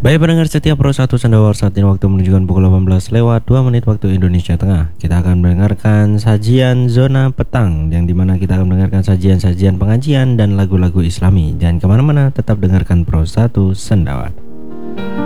Baik pendengar setia Pro 1 Sendawar, saat ini waktu menunjukkan pukul 18 lewat 2 menit waktu Indonesia Tengah. Kita akan mendengarkan sajian Zona Petang, yang dimana kita akan mendengarkan sajian-sajian pengajian dan lagu-lagu Islami. Jangan kemana-mana, tetap dengarkan Pro 1 Sendawar.